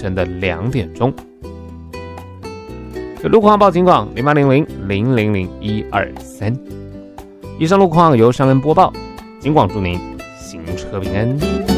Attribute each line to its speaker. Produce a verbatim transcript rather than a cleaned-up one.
Speaker 1: 晨的两点钟。路况报警广零八零零零零零一二三。以上路况由尚恩播报，警广祝您行车平安。